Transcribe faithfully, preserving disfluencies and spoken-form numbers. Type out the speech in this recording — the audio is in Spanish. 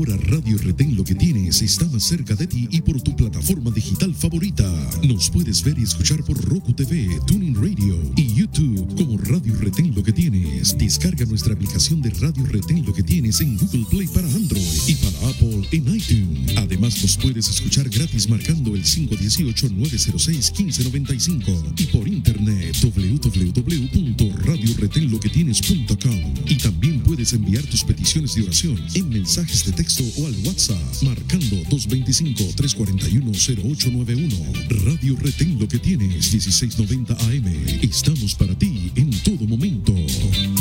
Ahora Radio Retén Lo que Tienes está más cerca de ti y por tu plataforma digital favorita. Nos puedes ver y escuchar por Roku T V, Tuning Radio y YouTube como Radio Retén Lo que Tienes. Descarga nuestra aplicación de Radio Retén Lo que Tienes en Google Play para Android y para Apple en iTunes. Además nos puedes escuchar gratis marcando el cinco uno ocho, nueve cero seis, uno cinco nueve cinco y por internet doble u doble u doble u punto radio retén lo que tienes punto com. Y también puedes enviar tus peticiones de oración en mensajes de texto o al WhatsApp marcando dos dos cinco, tres cuatro uno, cero ocho nueve uno. Radio Retén Lo que Tienes, dieciséis noventa A M. Estamos para ti en todo momento.